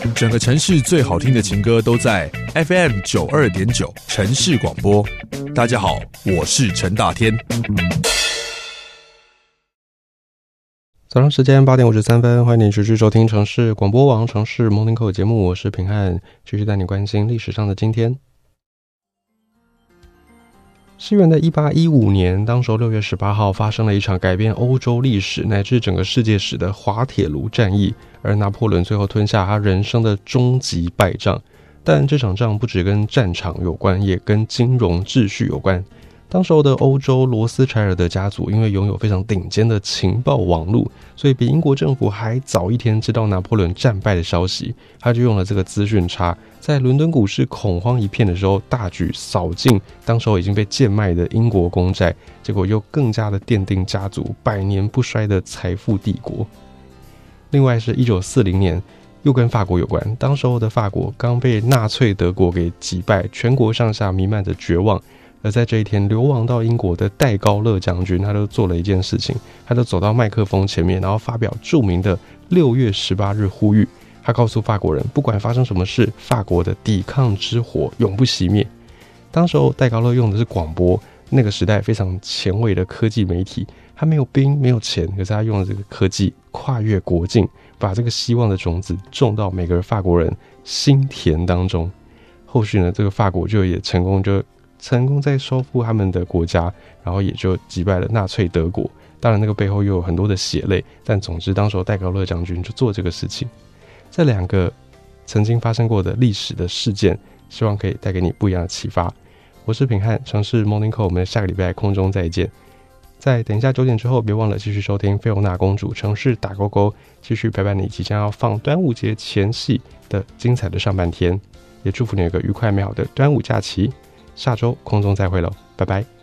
整个城市最好听的情歌都在 FM92.9 城市广播。大家好，我是陈大天。 早上时间8点53分，欢迎你持续收听城市广播网城市 Morning Call 节目，我是平汉，继续带你关心历史上的今天。西元的1815年，当时6月18号发生了一场改变欧洲历史乃至整个世界史的滑铁卢战役，而拿破仑最后吞下他人生的终极败仗。但这场仗不只跟战场有关，也跟金融秩序有关。当时候的欧洲，罗斯柴尔德家族因为拥有非常顶尖的情报网络，所以比英国政府还早一天知道拿破仑战败的消息。他就用了这个资讯差，在伦敦股市恐慌一片的时候，大举扫尽当时候已经被贱卖的英国公债，结果又更加的奠定家族百年不衰的财富帝国。另外是1940年，又跟法国有关。当时候的法国刚被纳粹德国给击败，全国上下弥漫着绝望。而在这一天，流亡到英国的戴高乐将军，他就做了一件事情，他就走到麦克风前面，然后发表著名的6月18日呼吁。他告诉法国人，不管发生什么事，法国的抵抗之火永不熄灭。当时候戴高乐用的是广播，那个时代非常前卫的科技媒体，他没有兵没有钱，可是他用了这个科技跨越国境，把这个希望的种子种到每个法国人心田当中。后续呢，这个法国就也成功在收复他们的国家，然后也就击败了纳粹德国。当然那个背后又有很多的血泪，但总之当时戴高乐将军就做这个事情。这两个曾经发生过的历史的事件，希望可以带给你不一样的启发。我是品汉，城市 Morning Call， 我们下个礼拜空中再见。在等一下9点之后，别忘了继续收听菲欧娜公主城市打勾勾，继续陪伴你即将要放端午节前夕的精彩的上半天。也祝福你有个愉快美好的端午假期。下周空中再会喽，拜拜。